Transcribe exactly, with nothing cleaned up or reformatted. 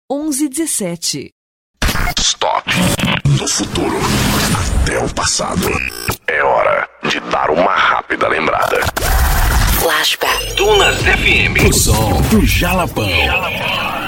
onze dezessete. Stop. Do futuro até o passado. É hora de dar uma rápida lembrada. Flashback. Tunas F M. O som do Jalapão. Jalapão.